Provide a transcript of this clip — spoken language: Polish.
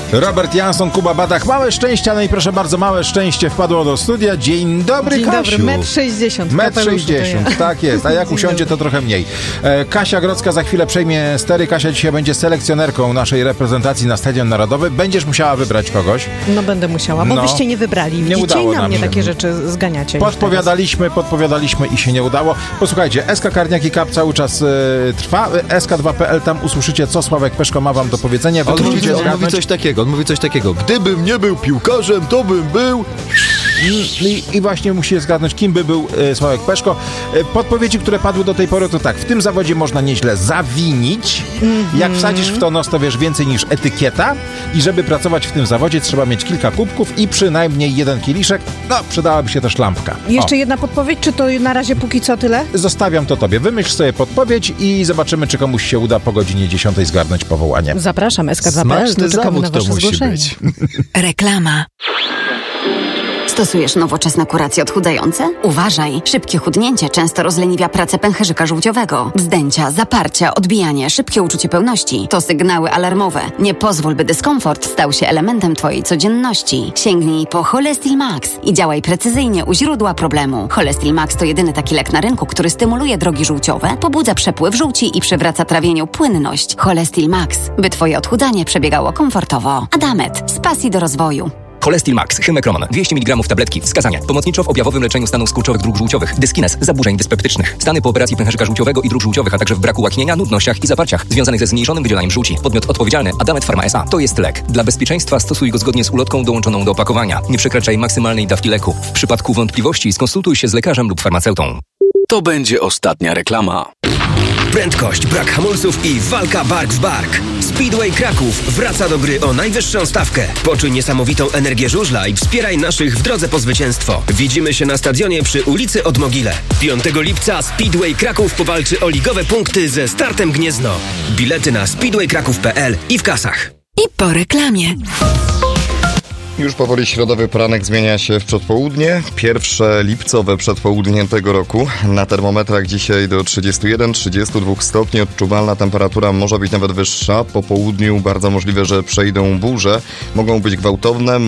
Robert Jansson, Kuba Badach. Małe szczęście, no i proszę bardzo, małe szczęście wpadło do studia. Dzień dobry, Dzień Kasiu. dobry, 1,60 m. 1,60 m, tak jest. A jak usiądzie, to trochę mniej. Kasia Grodzka za chwilę przejmie stery. Kasia dzisiaj będzie selekcjonerką naszej reprezentacji na Stadion Narodowy. Będziesz musiała wybrać kogoś. No będę musiała, bo byście nie wybrali. Nie udało i na nam mnie się. takie rzeczy zganiacie. Podpowiadaliśmy i się nie udało. Posłuchajcie, SK Karniaki Cup cały czas trwa. SK2.pl, tam usłyszycie, co Sławek Peszko ma wam do powiedzenia. Wy musicie On mówi coś takiego. Gdybym nie był piłkarzem, to bym był... I właśnie musicie zgadnąć, kim by był Sławek Peszko. Podpowiedzi, które padły do tej pory, to tak. W tym zawodzie można nieźle zawinić. Jak wsadzisz w to nos, to wiesz więcej niż etykieta. I żeby pracować w tym zawodzie, trzeba mieć kilka kubków i przynajmniej jeden kieliszek. No, przydałaby się też lampka. Jeszcze jedna podpowiedź, czy to na razie póki co tyle? Zostawiam to tobie. Wymyśl sobie podpowiedź i zobaczymy, czy komuś się uda po godzinie 10 zgarnąć powołanie. Zapraszam, SK2.pl. Smaczny Czekamy zawód na to wasze musi zgłoszenie. być. Reklama. Stosujesz nowoczesne kuracje odchudzające? Uważaj! Szybkie chudnięcie często rozleniwia pracę pęcherzyka żółciowego. Wzdęcia, zaparcia, odbijanie, szybkie uczucie pełności to sygnały alarmowe. Nie pozwól, by dyskomfort stał się elementem twojej codzienności. Sięgnij po Cholestil Max i działaj precyzyjnie u źródła problemu. Cholestil Max to jedyny taki lek na rynku, który stymuluje drogi żółciowe, pobudza przepływ żółci i przywraca trawieniu płynność. Cholestil Max, by twoje odchudzanie przebiegało komfortowo. Adamet, z pasji do rozwoju. Cholestil Max, Hymekroman, 200 mg tabletki, wskazania. Pomocniczo w objawowym leczeniu stanów skurczowych dróg żółciowych, dyskines, zaburzeń dyspeptycznych, stany po operacji pęcherzyka żółciowego i dróg żółciowych, a także w braku łaknienia, nudnościach i zaparciach związanych ze zmniejszonym wydzielaniem żółci. Podmiot odpowiedzialny Adamet Pharma S.A. To jest lek. Dla bezpieczeństwa stosuj go zgodnie z ulotką dołączoną do opakowania. Nie przekraczaj maksymalnej dawki leku. W przypadku wątpliwości skonsultuj się z lekarzem lub farmaceutą. To będzie ostatnia reklama. Prędkość, brak hamulców i walka bark w bark. Speedway Kraków wraca do gry o najwyższą stawkę. Poczuj niesamowitą energię żużla i wspieraj naszych w drodze po zwycięstwo. Widzimy się na stadionie przy ulicy Odmogile. 5 lipca Speedway Kraków powalczy o ligowe punkty ze Startem Gniezno. Bilety na speedwaykraków.pl i w kasach. I po reklamie. Już powoli środowy poranek zmienia się w przedpołudnie. Pierwsze lipcowe przedpołudnie tego roku. Na termometrach dzisiaj do 31-32 stopni. Odczuwalna temperatura może być nawet wyższa. Po południu bardzo możliwe, że przejdą burze. Mogą być gwałtowne.